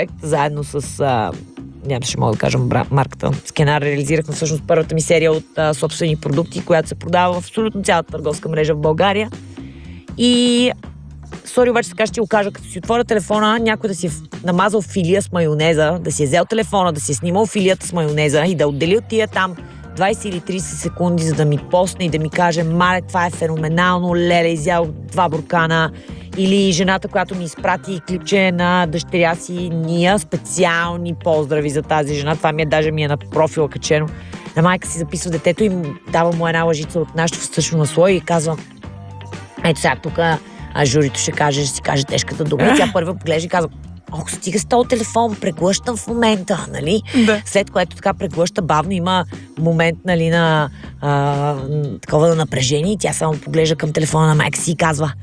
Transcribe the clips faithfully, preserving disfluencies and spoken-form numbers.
заедно с... А, няма ще мога да кажем марката. Скенар реализирахме всъщност първата ми серия от а, собствени продукти, която се продава в абсолютно цялата търговска мрежа в България. И сори, обаче така ще ти го кажа, като си отворя телефона, някой да си е намазал филия с майонеза, да си е взел телефона, да си е снимал филията с майонеза и да отдели от тия там двайсет или трийсет секунди, за да ми посне и да ми каже: Маре, това е феноменално, леле, изял два буркана. Или жената, която ми изпрати клипче на дъщеря си, Ния, специални поздрави за тази жена. Това ми е, даже ми е на профила качено. На майка си записва детето и дава му една лъжица от нашето фъстъчно масло и казва: ето сега тук журито ще каже, ще си каже тежката дума. Тя първа поглежда и казва: ох, стига с този телефон, преглъщам в момента, нали? Да. След което така преглъща бавно, има момент, нали, на а, такова на напрежение и тя само поглежда към телефона на майка си и казва: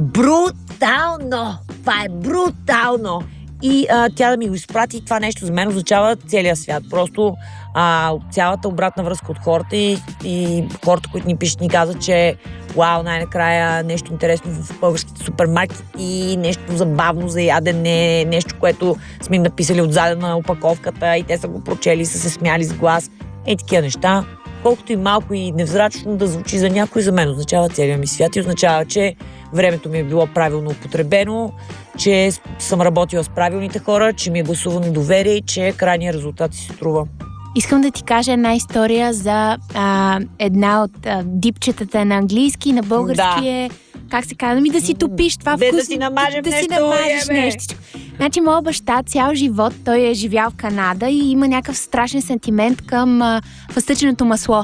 брутално! Това е брутално! И а, тя да ми го изпрати, това нещо за мен означава целия свят. Просто а, цялата обратна връзка от хората и, и хората, които ни пишат, ни казват, че вау, най-накрая нещо интересно в българските супермаркети, нещо забавно за ядене, нещо, което сме им написали отзаде на опаковката и те са го прочели, са се смяли с глас. Е, такива неща. Колкото и малко и невзрачно да звучи за някой, за мен означава целия ми свят и означава, че времето ми е било правилно употребено, че съм работила с правилните хора, че ми е гласувано доверие и че крайният резултат си струва. Искам да ти кажа една история за а, една от а, дипчетата на английски, на български Да. е, как се казва, ми да си топиш това Де, вкусно. да си намажем да, да нещо, си намажеш ебе. нещо. Значи, моят баща цял живот, той е живял в Канада и има някакъв страшен сентимент към а, фъстъченото масло.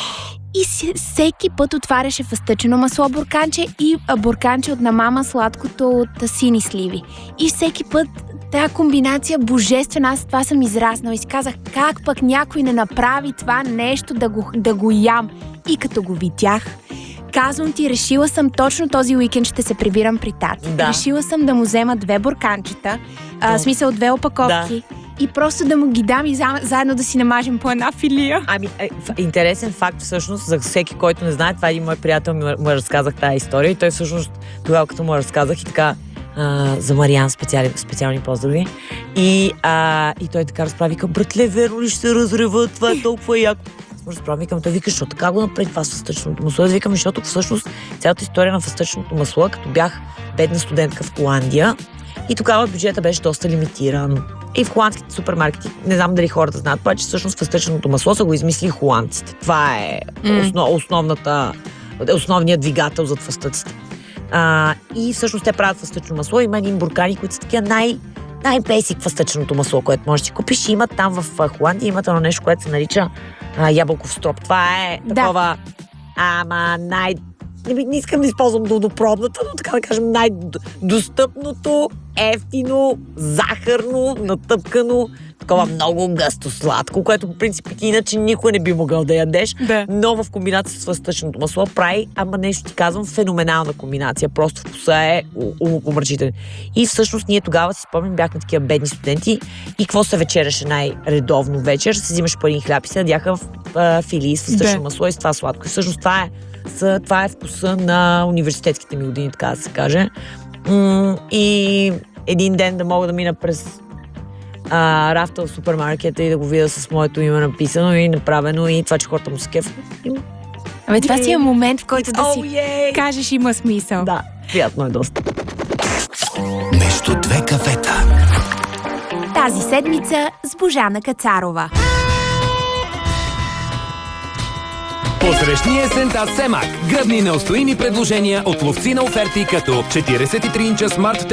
И си, всеки път отваряше фъстъчено масло бурканче и а, бурканче от на мама сладкото от а, сини сливи. И всеки път тази комбинация божествена, аз това съм израснала и си казах: как пък някой не направи това нещо да го, да го ям. И като го видях, казвам ти, решила съм точно този уикенд ще се прибирам при тати. Да. Решила съм да му взема две бурканчета, а, в смисъл две опаковки, Да. и просто да му ги дам и за, заедно да си намажем по една филия. Ами, е, интересен факт всъщност за всеки, който не знае, това един мой приятел ми, му разказах тази история и той всъщност тогава, като му разказах и така а, за Мариан специали, специални поздрави и, а, и той така разправи: към братле, верно ли ще се разрева, това е толкова яко. Аз му разправям, викам, той вика: защо така го направи това с фъстъчното масло? Аз викам: защото всъщност цялата история на фъстъчното масло, като бях бедна студентка в Холандия и тогава бюджета беше доста лимитиран. И в холандските супермаркети, не знам дали хората знаят, това, че всъщност фъстъчното масло са го измислили холандците. Това е основ, основната, основният двигател зад фъстъците. А, и всъщност те правят фъстъчно масло. Има един буркани, които са такива най- най-бейсик фъстъчното масло, което можеш да си купиш. И имат там в Холандия, имат едно нещо, което се нарича а, ябълков строп. Това е Да. такова, ама най- Не, не искам да използвам додопробната, но така да кажем най-достъпното, ефтино, захарно, натъпкано, такова много гъсто сладко, което по принцип ти иначе никой не би могъл да ядеш, Да. но в комбинация с фъстъчното масло прави, ама нещо ти казвам, феноменална комбинация. Просто вкуса е умопомрачителен. И всъщност ние тогава си спомням, бяхме такива бедни студенти и какво се вечеряше най-редовно вечер? Се взимаш по един хляб и се ядяха в а, филии с фъстъчно Да. масло и с това сладко. И всъщност това е С, това е вкуса на университетските ми години, така да се каже. М- и един ден да мога да мина през а, рафта в супермаркета и да го видя с моето име написано и направено и това, че хората му се кефят. Абе, това си е момент, в който да Oh, си yeah! кажеш има смисъл. Да, приятно е доста. Между две кафета. Тази седмица с Божана Кацарова. Посрещни есента с Емак. Гръбни неустоими предложения от ловци на оферти като четиридесет и три инча смарт